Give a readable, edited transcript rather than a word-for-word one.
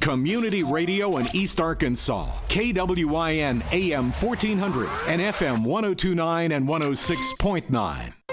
Community radio in East Arkansas. KWIN AM 1400 and FM 1029 and 106.9.